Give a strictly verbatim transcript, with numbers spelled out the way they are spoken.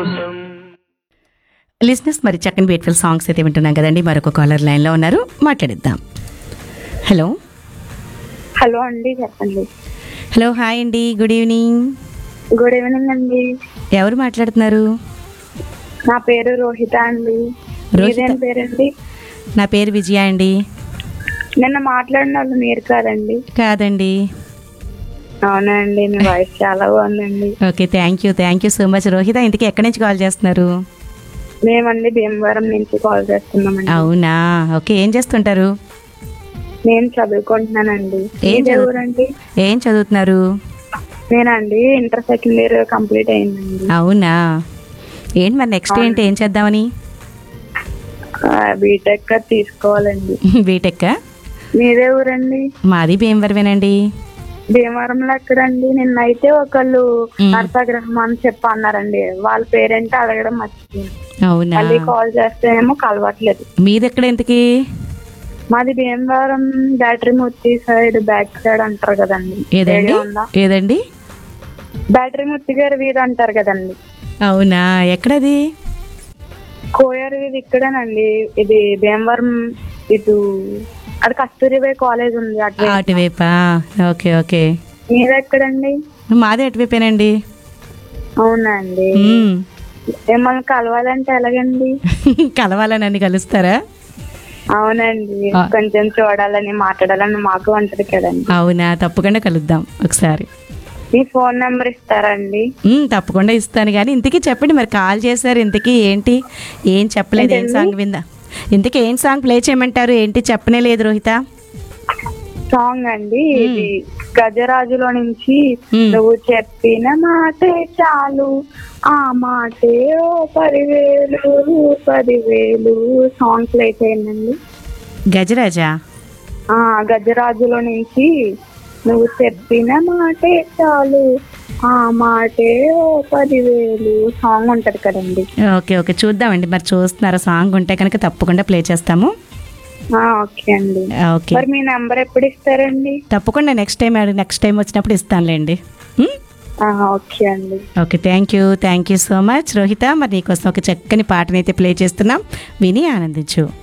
లిజినెస్ మరి చక్కని బ్యూటిఫుల్ సాంగ్స్ అయితే వింటున్నాం కదండి. మరొక కాలర్ లైన్లో ఉన్నారు, మాట్లాడిద్దాం. హలో హలో అండి, చెప్పండి. హలో, హాయ్ అండి, గుడ్ ఈవినింగ్. గుడ్ ఈవినింగ్ అండి. ఎవరు మాట్లాడుతున్నారు? నా పేరు రోహిత అండి. రోహిత. మీదేం పేరండి? నా పేరు విజయ అండి. నిన్న మాట్లాడిన వాళ్ళు మీరు కాదండి? కాదండి. అవునండి, మీ వాయిస్ చాలా బాగుందండి. Okay, thank you thank you so much. Rohitha, ఇంతకీ ఎక్కడి నుంచి కాల్ చేస్తున్నారు? మేమండి భీమవరం నుంచి కాల్ చేస్తున్నామండి. అవునా, ఓకే. ఏం చేస్తుంటారు? నేను చదువుకుంటున్నానండి. ఏం మీదే చదువు- ఊరండి? ఏం చదువుతున్నారు? నేనండి ఇంటర్ సెకండ్ ఇయర్ కంప్లీట్ అయిందండి. అవునా, ఏంటి మరి నెక్స్ట్ ఏంటి, ఏం చేద్దామని? బీటెక్ తీసుకోవాలండి. బీటెక్. మీదే ఊరండి? మాది భీమవరమేనండి. భీమవరంలో ఎక్కడండి? నిన్నైతే ఒకళ్ళు మ్మ్. నర్సగ్రహం అని చెప్పి అన్నారండి. వాళ్ళ పేరేంటో అడగడం మర్చిపోయింది. అవునా, మళ్ళీ కాల్ చేస్తేనేమో కలవట్లేదు. మీది ఎక్కడ ఇంతకీ? మాది Bhimavaram battery ముత్తి side, back side అంటారు కదండి. ఏదండి ఐడియా ఉందా? ఏదండి? బ్యాటరీ ముత్తి గారి వీధి అంటారు కదండి. అవునా, ఎక్కడది? కోయర్ వీధి ఇక్కడేనండి. ఇది భీమవరం ఇటు, అది కస్తూరిబాయి కాలేజ్ ఉంది అటు. అటువైపా? Okay okay. మీది ఎక్కడండి? మాది అటువైపేనండి. అవునా అండి. మ్మ్. మిమ్మల్ని కలవాలంటే ఎలాగండి? కలవాలని అన్ని కలుస్తారా? అవునండి, ఆ. కొంచెం చూడాలని మాట్లాడాలని మాకు ఉంటది కదండి. అవునా, తప్పకుండా కలుద్దాం ఒకసారి. మీ ఫోన్ నెంబర్ ఇస్తారండి? మ్మ్, తప్పకుండా ఇస్తాను. కానీ ఇంతకీ చెప్పండి, మరి కాల్ చేశారు, ఇంతకీ ఏంటి, ఏం చెప్పలేదు. ఏం ఏంటండి? సాంగ్ విందా? ఇంతకీ ఏం సాంగ్ ప్లే చేయమంటారు? ఏంటి చెప్పనే లేదు రోహిత. సాంగ్ అండి ఇది గజరాజులో నుంచి మ్మ్. నువ్వు చెప్పిన మాటే చాలు, ఆ మాటే ఓ పదివేలు పదివేలు సాంగ్ ప్లే చేయండి. గజరాజా? ఆ గజరాజులో నుంచి నువ్వు చెప్పిన మాటే చాలు, ఆ మాటే ఓ పదివేలు సాంగ్ ఉంటది కదండి. ఓకే ఓకే, చూద్దామండి. మరి చూస్తున్నారా? సాంగ్ ఉంటే కనుక తప్పకుండా ప్లే చేస్తాము. ఆ ఓకే అండి. ఓకే, మరి మీ నెంబర్ ఎప్పుడు ఇస్తారండి? తప్పకుండా నెక్స్ట్ టైం నెక్స్ట్ టైం వచ్చినప్పుడు ఇస్తానులేండి. మ్మ్? ఆ, ఓకే అండి. Okay, thank you thank you so much Rohitha. మరి నీకోసం ఒక చక్కని పాటనైతే ప్లే చేస్తున్నాం, విని ఆనందించు.